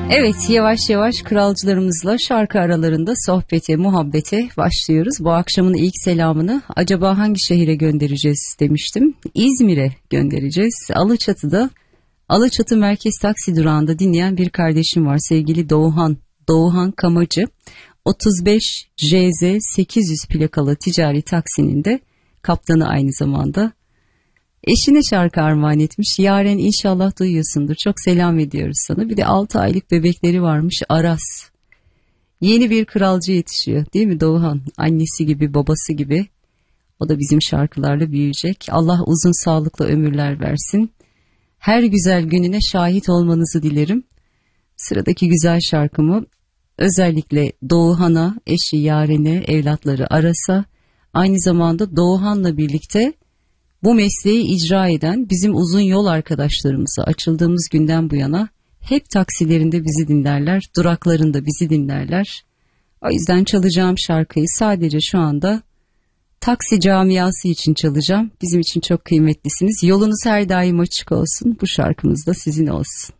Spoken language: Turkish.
Evet, yavaş yavaş kralcılarımızla şarkı aralarında sohbete, muhabbete başlıyoruz. Bu akşamın ilk selamını acaba hangi şehire göndereceğiz demiştim. İzmir'e göndereceğiz. Alaçatı Merkez Taksi Durağı'nda dinleyen bir kardeşim var, sevgili Doğuhan. Doğuhan Kamacı, 35 JZ 800 plakalı ticari taksinin de kaptanı aynı zamanda. Eşine şarkı armağan etmiş. Yaren, inşallah duyuyorsundur. Çok selam ediyoruz sana. Bir de 6 aylık bebekleri varmış, Aras. Yeni bir kralcı yetişiyor, değil mi Doğuhan? Annesi gibi, babası gibi. O da bizim şarkılarla büyüyecek. Allah uzun sağlıklı ömürler versin. Her güzel gününe şahit olmanızı dilerim. Sıradaki güzel şarkımı özellikle Doğuhan'a, eşi Yaren'e, evlatları Aras'a, aynı zamanda Doğuhan'la birlikte bu mesleği icra eden bizim uzun yol arkadaşlarımıza, açıldığımız günden bu yana hep taksilerinde bizi dinlerler, duraklarında bizi dinlerler. O yüzden çalacağım şarkıyı sadece şu anda taksi camiası için çalacağım. Bizim için çok kıymetlisiniz. Yolunuz her daim açık olsun. Bu şarkımız da sizin olsun.